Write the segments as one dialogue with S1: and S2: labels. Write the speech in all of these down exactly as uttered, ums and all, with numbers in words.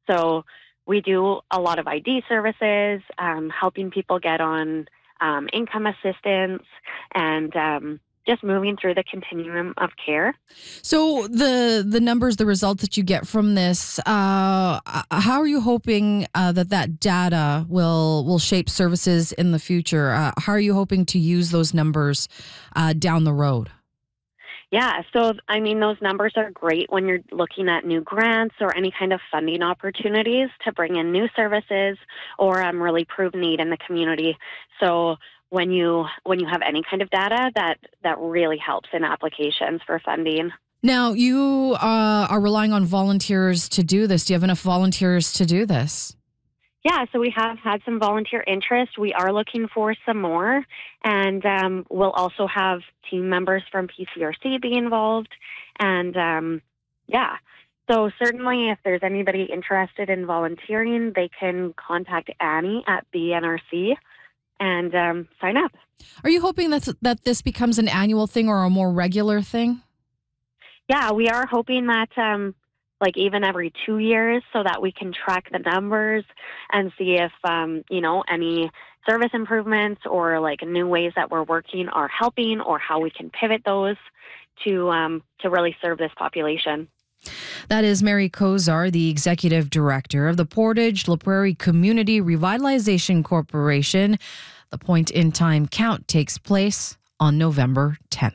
S1: So we do a lot of I D services, um, helping people get on um, income assistance, and um, just moving through the continuum of care.
S2: So the the numbers, the results that you get from this, uh, how are you hoping uh, that that data will will shape services in the future? Uh, how are you hoping to use those numbers uh, down the road?
S1: Yeah, so I mean, those numbers are great when you're looking at new grants or any kind of funding opportunities to bring in new services or um, really prove need in the community. So when you when you have any kind of data, that that really helps in applications for funding.
S2: Now, you uh, are relying on volunteers to do this. Do you have enough volunteers to do this?
S1: Yeah, so we have had some volunteer interest. We are looking for some more, and um, we'll also have team members from P C R C be involved. And um, yeah, so certainly if there's anybody interested in volunteering, they can contact Annie at B N R C and um, sign up.
S2: Are you hoping that that this becomes an annual thing or a more regular thing?
S1: Yeah, we are hoping that um, like even every two years so that we can track the numbers and see if, um, you know, any service improvements or like new ways that we're working are helping, or how we can pivot those to um, to really serve this population.
S2: That is Mary Kozar, the Executive Director of the Portage La Prairie Community Revitalization Corporation. The point in time count takes place on November tenth.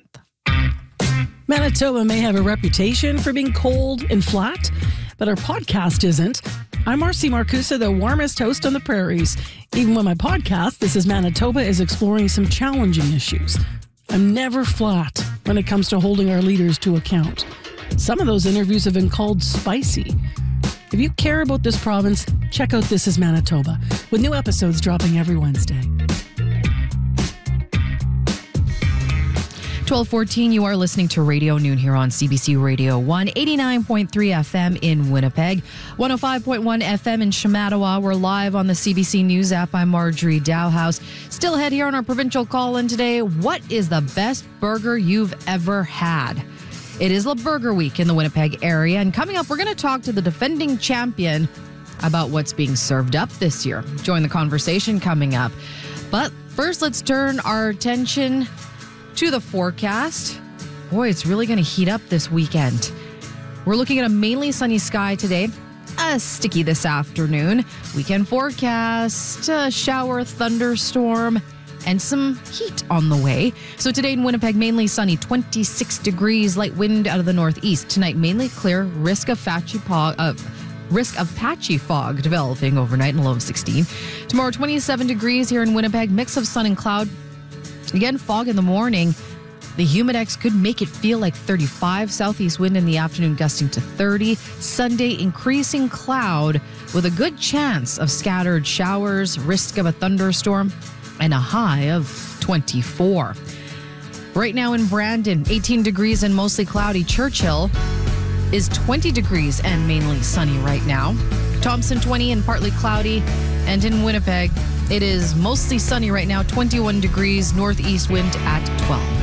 S3: Manitoba may have a reputation for being cold and flat, but our podcast isn't. I'm Marcy Marcusa, the warmest host on the prairies. Even when my podcast, This is Manitoba, is exploring some challenging issues. I'm never flat when it comes to holding our leaders to account. Some of those interviews have been called spicy. If you care about this province, check out This is Manitoba, with new episodes dropping every Wednesday.
S2: twelve fourteen, you are listening to Radio Noon here on C B C Radio one, eighty-nine point three F M in Winnipeg, one oh five point one F M in Shamattawa. We're live on the C B C News app. I'm Marjorie Dowhouse. Still ahead here on our provincial call-in today. What is the best burger you've ever had? It is La Burger Week in the Winnipeg area, and coming up, we're going to talk to the defending champion about what's being served up this year. Join the conversation coming up. But first, let's turn our attention to the forecast. Boy, it's really going to heat up this weekend. We're looking at a mainly sunny sky today, a sticky this afternoon. Weekend forecast, a shower, thunderstorm, and some heat on the way. So today in Winnipeg, mainly sunny, twenty-six degrees, light wind out of the northeast. Tonight, mainly clear, risk of patchy fog, uh, risk of patchy fog developing overnight, and a low of sixteen. Tomorrow, twenty-seven degrees here in Winnipeg, mix of sun and cloud. Again, fog in the morning. The humidex could make it feel like thirty-five. Southeast wind in the afternoon gusting to thirty. Sunday, increasing cloud with a good chance of scattered showers, risk of a thunderstorm, and a high of twenty-four. Right now in Brandon, eighteen degrees and mostly cloudy. Churchill is twenty degrees and mainly sunny right now. Thompson, twenty and partly cloudy. And in Winnipeg, it is mostly sunny right now, twenty-one degrees, northeast wind at twelve.